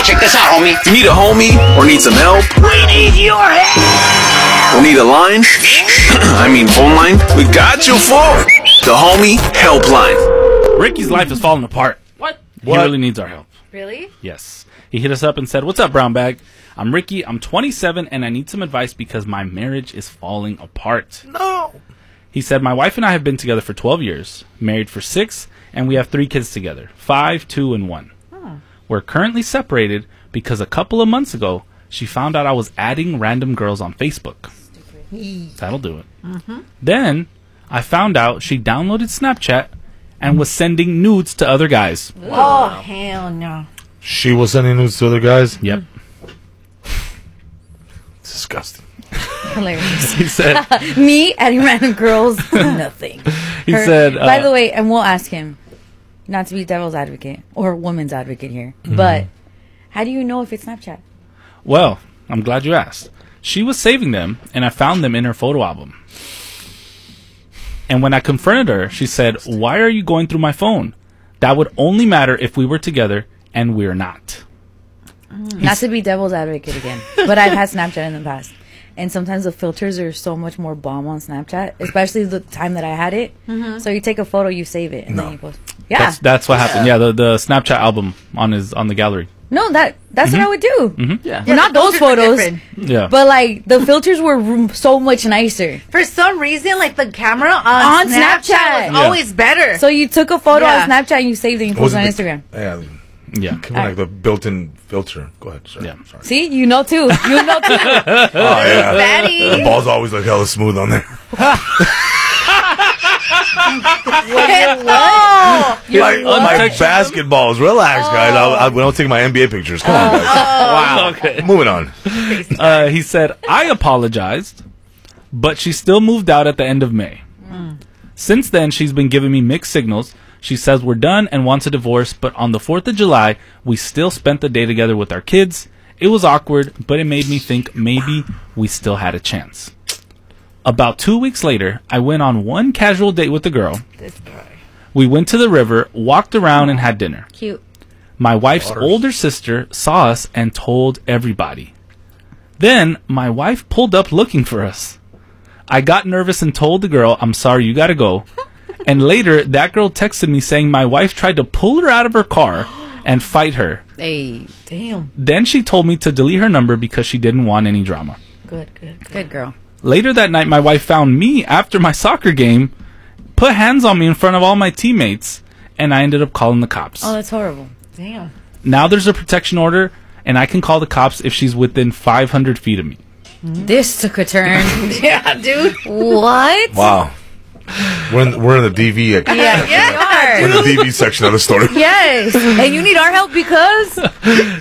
check this out, homie. You need a homie or need some help? We need your help. Or need a line? I mean phone line? We got you for the Homie Helpline. Ricky's life is falling apart. What? He really needs our help. Really? Yes. He hit us up and said, "What's up, Brown Bag? I'm Ricky. I'm 27 and I need some advice because my marriage is falling apart." No. He said, "My wife and I have been together for 12 years, married for 6, and we have 3 kids together, 5, 2, and 1. We're currently separated because a couple of months ago, she found out I was adding random girls on Facebook." That'll do it. Then I found out she downloaded Snapchat and was sending nudes to other guys. Oh, hell no. She was sending nudes to other guys? Yep. Disgusting. Hilarious. He said, Me adding random girls, nothing. he said, By the way, and we'll ask him, not to be devil's advocate or woman's advocate here, but how do you know if it's Snapchat? well, I'm glad you asked. She was saving them, and I found them in her photo album. And when I confronted her, she said, "Why are you going through my phone? That would only matter if we were together, and we're not." Not to be devil's advocate again, but I've had Snapchat in the past. And sometimes the filters are so much more bomb on Snapchat, especially the time that I had it. So you take a photo, you save it, and then you post. Yeah. That's what happened. Yeah, the Snapchat album on the gallery. No, that's what I would do. Yeah. Well, not the those filters are photos, different. Yeah. but like the filters were so much nicer. For some reason, like the camera On on Snapchat. was always better. So you took a photo Yeah. on Snapchat and you saved it and you Was posted it on Instagram. Yeah. Yeah. Kind of like the built-in filter. Go ahead. Sorry. Yeah. Sorry. See, you know too. You know too. Oh, yeah. Fatty. The balls always look hella smooth on there. Like basketballs. Relax, guys. We don't take my NBA pictures. Come on, guys. Wow. Okay. Moving on. He said, "I apologized, but she still moved out at the end of May. Since then, she's been giving me mixed signals. She says we're done and wants a divorce, but on the 4th of July, we still spent the day together with our kids. It was awkward, but it made me think maybe we still had a chance. About 2 weeks later, I went on one casual date with the girl. We went to the river, walked around, and had dinner. Cute. My wife's older sister saw us and told everybody. Then my wife pulled up looking for us. I got nervous and told the girl, "I'm sorry, you gotta go." And later, that girl texted me saying my wife tried to pull her out of her car and fight her. Hey, damn. Then she told me to delete her number because she didn't want any drama. Good girl. Later that night, my wife found me after my soccer game, put hands on me in front of all my teammates, and I ended up calling the cops. Oh, that's horrible. Damn. Now there's a protection order, and I can call the cops if she's within 500 feet of me. This took a turn. Yeah, dude. What? Wow. We're in the DV. Yeah, We're in the DV section of the story. Yes. And you need our help because